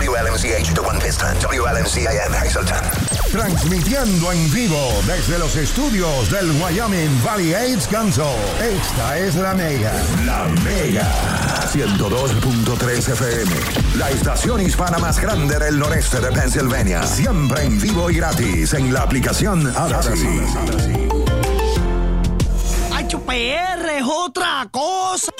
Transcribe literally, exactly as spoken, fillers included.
W L M C H de One Piston, W L M C A M Hazleton. Transmitiendo en vivo desde los estudios del Wyoming Valley Aids Council. Esta es la Mega. La Mega. ciento dos punto tres F M. La estación hispana más grande del noreste de Pennsylvania. Siempre en vivo y gratis en la aplicación Odyssey. H P R es otra cosa.